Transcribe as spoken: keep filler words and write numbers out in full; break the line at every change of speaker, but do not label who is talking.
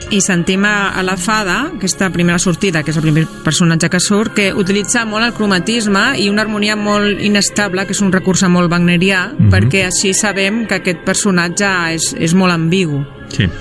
i sentim a, a la fada, aquesta primera sortida, que és el primer personatge que surt, que utilitza molt el cromatisme i una harmonia molt inestable, que és un recurs molt wagnerià, mm-hmm. perquè així sabem que aquest personatge és, és molt ambigu.
Sí,